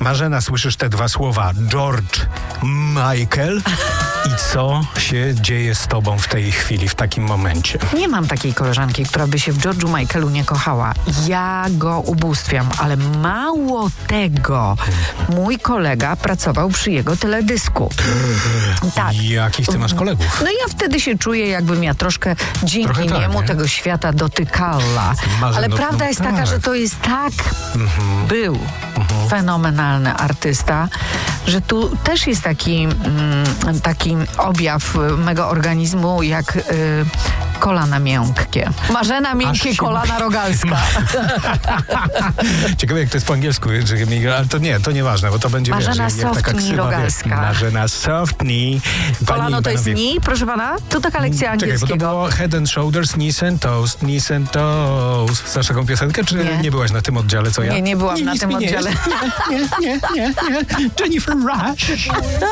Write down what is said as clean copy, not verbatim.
Marzena, słyszysz te dwa słowa George Michael i co się dzieje z tobą w tej chwili, w takim momencie? Nie mam takiej koleżanki, która by się w George'u Michaelu nie kochała. Ja go ubóstwiam, ale mało tego, mój kolega pracował przy jego teledysku. Tak. Jakich ty masz kolegów? No ja wtedy się czuję, jakbym ja troszkę dzięki niemu tego świata dotykała. Ale prawda jest taka, że to jest tak był fenomenalny artysta, że tu też jest taki objaw mego organizmu jak kolana miękkie. Marzena miękkie kolana rogalska. Ciekawe jak to jest po angielsku, ale to nieważne, bo to będzie Marzena softni rogalska. Marzena softni. Kolano to jest knee, proszę pana? To taka lekcja angielskiego. Czekaj, bo to było Head and Shoulders, Knees and Toes, Knees and Toes. Znasz taką piosenkę, czy nie byłaś na tym oddziale, co ja? Nie byłam na tym oddziale. Nie. Jennifer Rush.